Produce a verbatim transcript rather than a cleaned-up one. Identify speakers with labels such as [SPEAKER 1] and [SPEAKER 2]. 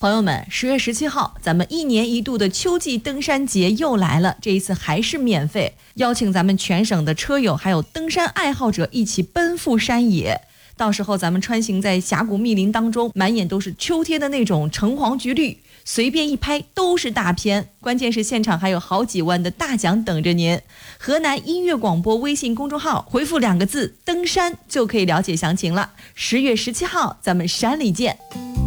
[SPEAKER 1] 朋友们，十月十七号，咱们一年一度的秋季登山节又来了，这一次还是免费，邀请咱们全省的车友还有登山爱好者一起奔赴山野。到时候咱们穿行在峡谷密林当中，满眼都是秋天的那种橙黄橘绿，随便一拍都是大片。关键是现场还有好几万的大奖等着您。河南音乐广播微信公众号回复两个字登山就可以了解详情了。十月十七号咱们山里见。